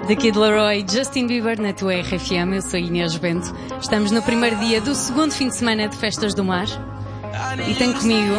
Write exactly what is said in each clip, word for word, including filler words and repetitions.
The Kid Laroi, Justin Bieber na tua R F M. Eu sou Inês Bento. Estamos no primeiro dia do segundo fim de semana de Festas do Mar e tenho comigo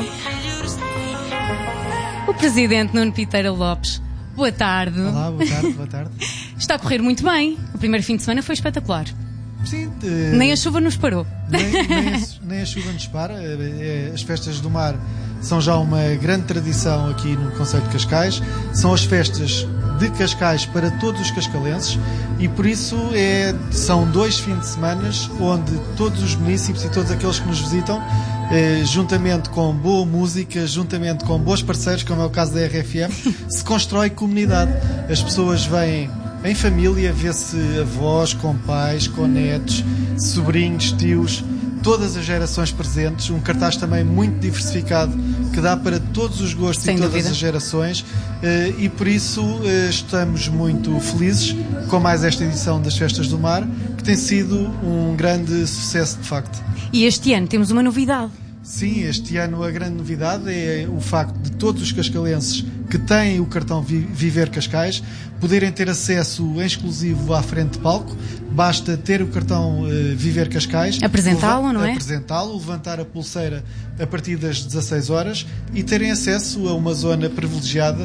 o presidente Nuno Piteira Lopes. Boa tarde. Olá, boa tarde, boa tarde. Está a correr muito bem. O primeiro fim de semana foi espetacular. Sim, de... Nem a chuva nos parou. Nem, nem, a, nem a chuva nos para. As Festas do Mar são já uma grande tradição aqui no concelho de Cascais. São as festas de Cascais para todos os cascalenses e por isso é, são dois fins de semana onde todos os municípios e todos aqueles que nos visitam, eh, juntamente com boa música, juntamente com bons parceiros, como é o caso da R F M, se constrói comunidade. As pessoas vêm em família, vê-se avós, com pais, com netos, sobrinhos, tios, todas as gerações presentes, um cartaz também muito diversificado que dá para todos os gostos Sem e todas dúvida. as gerações, e por isso estamos muito felizes com mais esta edição das Festas do Mar, que tem sido um grande sucesso de facto. E este ano temos uma novidade. Sim, este ano a grande novidade é o facto de todos os cascalenses que têm o cartão Viver Cascais poderem ter acesso em exclusivo à frente de palco. Basta ter o cartão uh, Viver Cascais, apresentá-lo, não é? Apresentá-lo, levantar a pulseira a partir das dezasseis horas e terem acesso a uma zona privilegiada,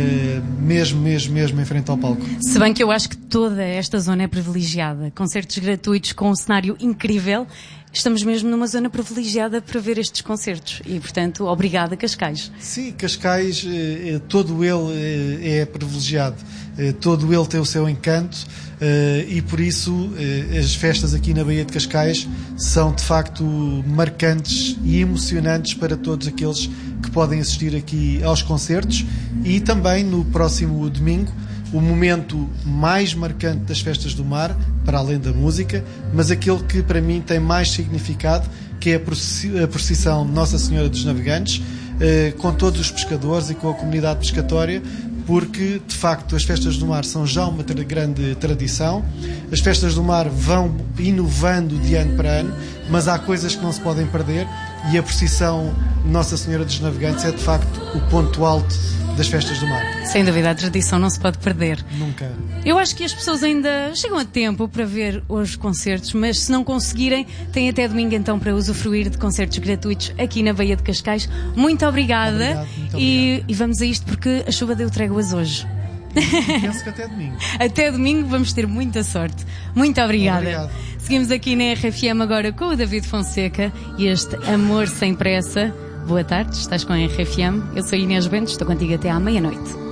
uh, mesmo, mesmo, mesmo em frente ao palco. Se bem que eu acho que toda esta zona é privilegiada. Concertos gratuitos com um cenário incrível. Estamos mesmo numa zona privilegiada para ver estes concertos e, portanto, obrigada Cascais. Sim, Cascais, eh, todo ele eh, é privilegiado, eh, todo ele tem o seu encanto eh, e, por isso, eh, as festas aqui na Baía de Cascais são, de facto, marcantes e emocionantes para todos aqueles que podem assistir aqui aos concertos e também no próximo domingo, o momento mais marcante das Festas do Mar, para além da música, mas aquele que para mim tem mais significado, que é a procissão de Nossa Senhora dos Navegantes, eh, com todos os pescadores e com a comunidade pescatória, porque de facto as Festas do Mar são já uma tra- grande tradição. As Festas do Mar vão inovando de ano para ano, mas há coisas que não se podem perder e a procissão de Nossa Senhora dos Navegantes é de facto o ponto alto das Festas do Mar. Sem dúvida, a tradição não se pode perder. Nunca. Eu acho que as pessoas ainda chegam a tempo para ver os concertos, mas se não conseguirem, têm até domingo então para usufruir de concertos gratuitos aqui na Baía de Cascais. Muito obrigada. Obrigado, muito e, obrigado. e vamos a isto porque a chuva deu tréguas hoje. E penso que até domingo. Até domingo vamos ter muita sorte. Muito obrigada. Obrigado. Seguimos aqui na R F M agora com o David Fonseca e este Amor Sem Pressa. Boa tarde, estás com a R F M. Eu sou Inês Bento, estou contigo até à meia-noite.